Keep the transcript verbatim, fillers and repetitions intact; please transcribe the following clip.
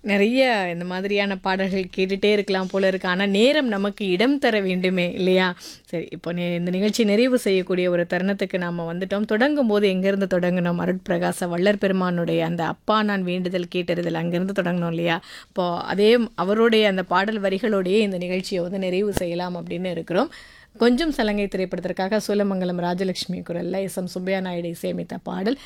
நிறைய இந்த மாதிரியான பாடல்கள் கேட்டுட்டே இருக்கலாம் போல இருக்கு. ஆனா நேரம் நமக்கு இடம் தர வேண்டுமே இல்லையா? சரி, இப்போ நி இந்த நிகழ்ச்சி நிறைவு செய்யக்கூடிய ஒரு தருணத்துக்கு நாம வந்துட்டோம். தொடங்கும்போது எங்கேருந்து தொடங்குனோம்? அருட்பிரகாச வள்ளற் பெருமானுடைய அந்த அப்பா நான் வேண்டுதல் கேட்டறிதல் அங்கேருந்து தொடங்கணும் இல்லையா? இப்போ அதே அவருடைய அந்த பாடல் வரிகளோடையே இந்த நிகழ்ச்சியை வந்து நிறைவு செய்யலாம் அப்படின்னு இருக்கிறோம். கொஞ்சம் சலங்கை திரைப்படத்திற்காக சூலமங்கலம் ராஜலட்சுமி குரல்ல எஸ் எம் சுப்பையா நாயுடு இசையமைத்த பாடல்